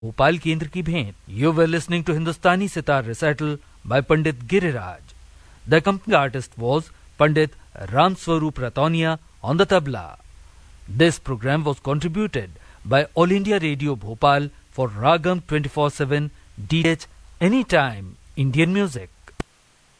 भोपाल केंद्र की भेंट. You were listening to Hindustani Sitar recital by Pandit Giriraj. The accompanying artist was Pandit Ram Swaroop Ratonia on the tabla. This program was contributed by All India Radio Bhopal for Ragam 24/7 DH Anytime Indian Music.